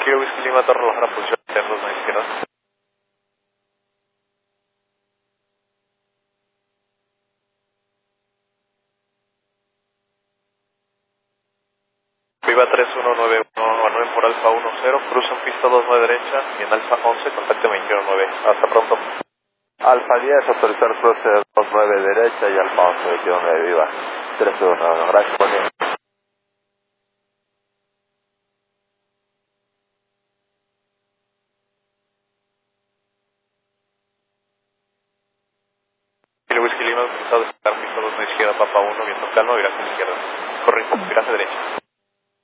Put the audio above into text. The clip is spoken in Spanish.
Kilo Whisky Lima, Torre Lojana, posición interna, no izquierda. Viva 3191 por Alfa 10, cruza en pista 29 derecha y en Alfa 11, contacte 219. Hasta pronto. Alfa 10, autorizar cruce 29 derecha y Alfa 11, 29, viva 319, gracias, buen día. Kilo Whisky Lima, autorizado a despegar pista 2 izquierda, Papa 1, viento calma, viraje izquierda. Correcto, viraje derecha.